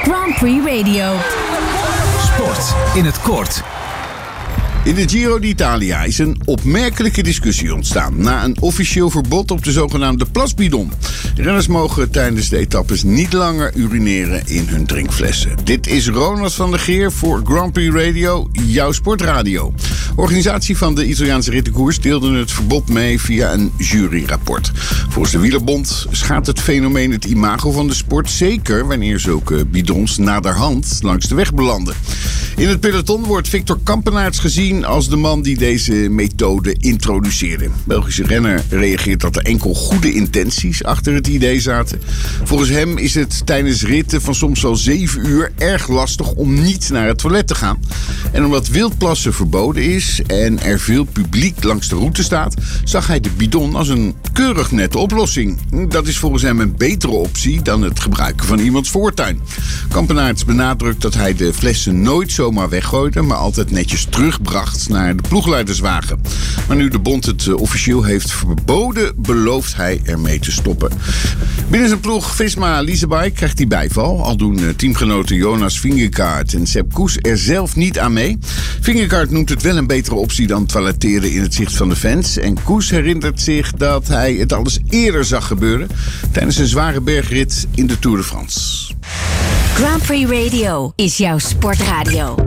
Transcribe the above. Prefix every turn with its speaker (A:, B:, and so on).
A: Grand Prix Radio.
B: Sport in het kort.
C: In de Giro d'Italia is een opmerkelijke discussie ontstaan na een officieel verbod op de zogenaamde plasbidon. De renners mogen tijdens de etappes niet langer urineren in hun drinkflessen. Dit is Ronald van der Geer voor Grand Prix Radio, jouw sportradio. Organisatie van de Italiaanse rittenkoers deelde het verbod mee via een juryrapport. Volgens de Wielerbond schaadt het fenomeen het imago van de sport, zeker wanneer zulke bidons naderhand langs de weg belanden. In het peloton wordt Victor Kampenaerts gezien als de man die deze methode introduceerde. Belgische renner reageert dat er enkel goede intenties achter het idee zaten. Volgens hem is het tijdens ritten van soms wel 7 uur erg lastig om niet naar het toilet te gaan. En omdat wildplassen verboden is en er veel publiek langs de route staat, zag hij de bidon als een keurig nette oplossing. Dat is volgens hem een betere optie dan het gebruiken van iemands voortuin. Kampenaerts benadrukt dat hij de flessen nooit zomaar weggooide, maar altijd netjes terugbracht naar de ploegleiderswagen. Maar nu de bond het officieel heeft verboden, belooft hij ermee te stoppen. Binnen zijn ploeg Visma Leasebike krijgt hij bijval, al doen teamgenoten Jonas Vingegaard en Sepp Kuss er zelf niet aan mee. Vingegaard noemt het wel een betere optie dan toiletteren in het zicht van de fans. En Kuss herinnert zich dat hij het al eens eerder zag gebeuren tijdens een zware bergrit in de Tour de France.
A: Grand Prix Radio is jouw sportradio.